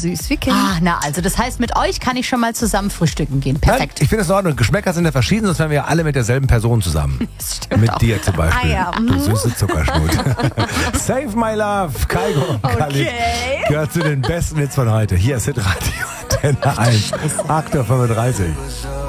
süß wie Kind. Na also, das heißt, mit euch kann ich schon mal zusammen frühstücken gehen. Perfekt. Nein, ich finde es in Ordnung. Geschmäcker sind ja verschieden, sonst wären wir ja alle mit derselben Person zusammen. Das stimmt Mit auch. dir zum Beispiel. Ah, ja. Du süße Zuckerschnut. Save My Love, Kaigo und Khalid. Gehört zu den besten Hits von heute. Hier ist Hitradio Antenne 1, 8:35 Uhr.